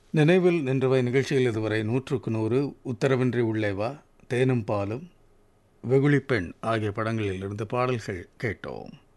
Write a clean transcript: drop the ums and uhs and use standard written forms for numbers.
நினைவில் நின்றவை நிகழ்ச்சியில் இதுவரை 100க்கு 100, உத்தரவின்றி உள்ளே வா, தேனும் பாலும், வெகுளி பெண் ஆகிய படங்களில் இருந்து பாடல்கள் கேட்டோம்.